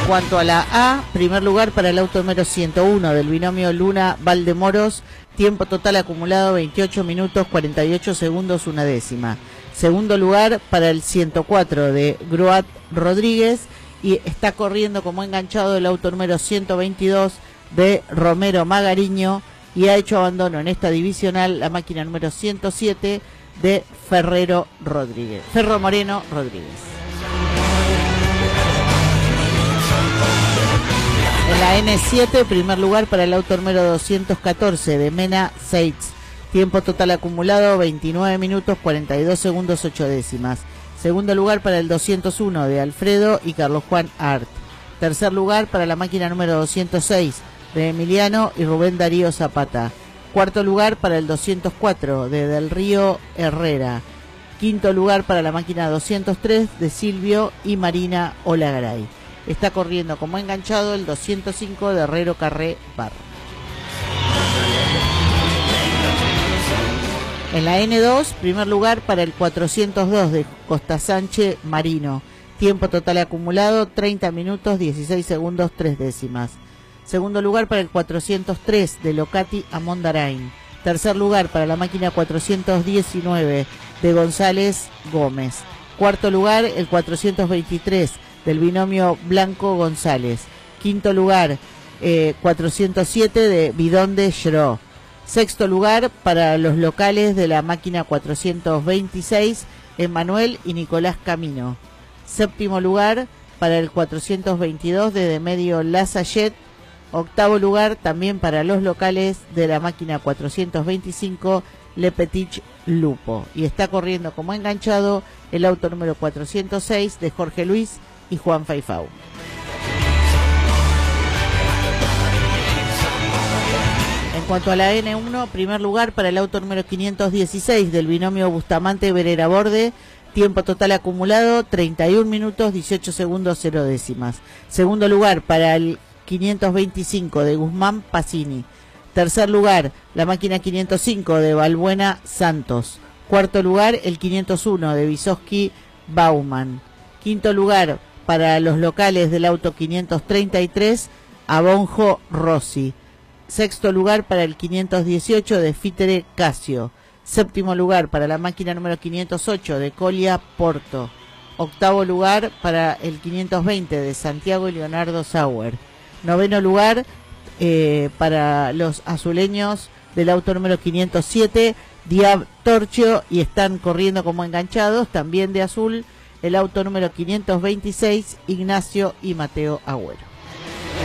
cuanto a la A, primer lugar para el auto número 101 del binomio Luna Valdemoros, tiempo total acumulado 28 minutos 48 segundos una décima. Segundo lugar para el 104 de Groat Rodríguez y está corriendo como enganchado el auto número 122 de Romero Magariño y ha hecho abandono en esta divisional la máquina número 107 de Ferro Moreno Rodríguez. En la N7, primer lugar para el auto número 214 de Mena Seitz. Tiempo total acumulado 29 minutos 42 segundos 8 décimas. Segundo lugar para el 201 de Alfredo y Carlos Juan Art. Tercer lugar para la máquina número 206 de Emiliano y Rubén Darío Zapata. Cuarto lugar para el 204 de Del Río Herrera. Quinto lugar para la máquina 203 de Silvio y Marina Olagaray. Está corriendo como enganchado el 205 de Herrero Carré Bar. En la N2, primer lugar para el 402 de Costa Sánchez Marino. Tiempo total acumulado 30 minutos 16 segundos 3 décimas. Segundo lugar para el 403 de Locati Amondarain. Tercer lugar para la máquina 419 de González Gómez. Cuarto lugar el 423 del binomio Blanco González. Quinto lugar 407 de Bidón de Schro. Sexto lugar para los locales de la máquina 426 Emanuel y Nicolás Camino. Séptimo lugar para el 422 de Demedio Lazayet. Octavo lugar también para los locales de la máquina 425 Le Petit Lupo. Y está corriendo como enganchado el auto número 406 de Jorge Luis y Juan Faifau. En cuanto a la N1, primer lugar para el auto número 516 del binomio Bustamante Verera Borde, tiempo total acumulado 31 minutos 18 segundos 0 décimas. Segundo lugar para el 525 de Guzmán Pacini. Tercer lugar la máquina 505 de Balbuena Santos. Cuarto lugar el 501 de Vysotsky Bauman. Quinto lugar para los locales del auto 533 Abonjo Rossi. Sexto lugar para el 518 de Fitere Casio. Séptimo lugar para la máquina número 508 de Colia Porto. Octavo lugar para el 520 de Santiago y Leonardo Sauer. Noveno lugar para los azuleños del auto número 507 Diab Torchio y están corriendo como enganchados también de azul el auto número 526 Ignacio y Mateo Agüero.